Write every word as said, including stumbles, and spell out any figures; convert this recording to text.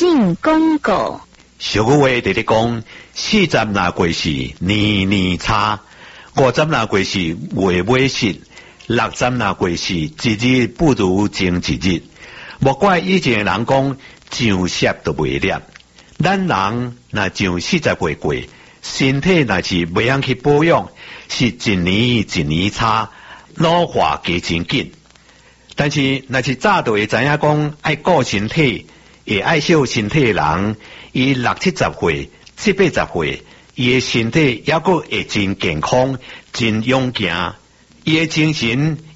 性广告。 俗语话直直讲，四十那过是年年差，五十那过是月尾失，六十那过是一日不如前一日。莫怪以前的人讲，上舌都袂念，咱人若上四十岁过，身体若是袂晓去保养，是一年一年差，老化加真紧。但是若是早就会知影讲爱顾身体，会爱惜身体的人，伊六七十岁、七八十岁，伊的身体还阁会真健康、真勇健，伊的精神